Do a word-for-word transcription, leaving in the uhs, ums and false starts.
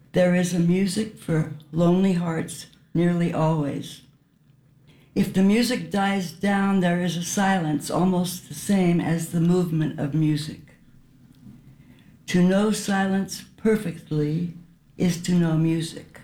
There is a music for lonely hearts nearly always. If the music dies down, there is a silence almost the same as the movement of music. To know silence perfectly is to know music.